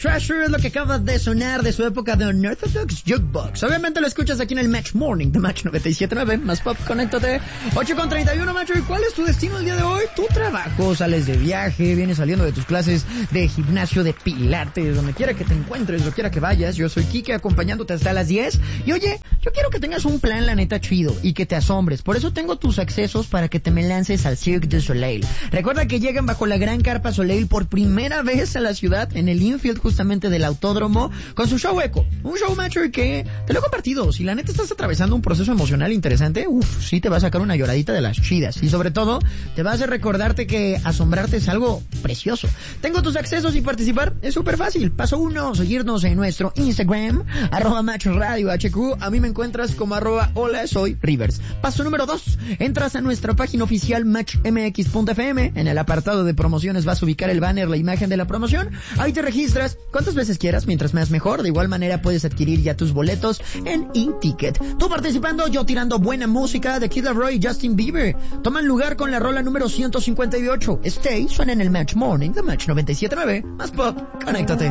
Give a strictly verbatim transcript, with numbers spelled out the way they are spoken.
Treasure es lo que acaba de sonar de su época de Unorthodox Jukebox. Obviamente lo escuchas aquí en el Match Morning de Match noventa y siete punto nueve, más pop, conéctate. ocho con treinta y uno, macho. ¿Y cuál es tu destino el día de hoy? Tu trabajo, sales de viaje, vienes saliendo de tus clases de gimnasio, de pilates, donde quiera que te encuentres, donde quiera que vayas. Yo soy Kike, acompañándote hasta las diez. Y oye, yo quiero que tengas un plan, la neta, chido y que te asombres. Por eso tengo tus accesos para que te me lances al Cirque du Soleil. Recuerda que llegan bajo la gran carpa Soleil por primera vez a la ciudad, en el infield justamente del autódromo, con su show Echo. Un show, macho, que te lo he compartido. Si la neta estás atravesando un proceso emocional interesante, uff, sí te va a sacar una lloradita de las chidas. Y sobre todo, te va a hacer recordarte que asombrarte es algo precioso. Tengo tus accesos y participar es súper fácil. Paso uno, seguirnos en nuestro Instagram, arroba Match Radio H Q. A mí me encuentras como arroba hola soy Rivers. Paso número dos, entras a nuestra página oficial match m x punto f m. En el apartado de promociones vas a ubicar el banner, la imagen de la promoción. Ahí te registras cuantas veces quieras, mientras más mejor. De igual manera puedes adquirir ya tus boletos en e-ticket. Tú participando, yo tirando buena música de Kid Laroi y Justin Bieber. Toman lugar con la rola número ciento cincuenta y ocho. Stay suena en el Match Morning de Match noventa y siete punto nueve. Más pop, conéctate.